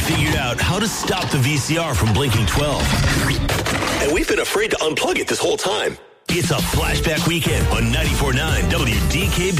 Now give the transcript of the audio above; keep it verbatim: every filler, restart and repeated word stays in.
figured out how to stop the V C R from blinking twelve. And we've been afraid to unplug it this whole time. It's a flashback weekend on ninety-four point nine W D K B.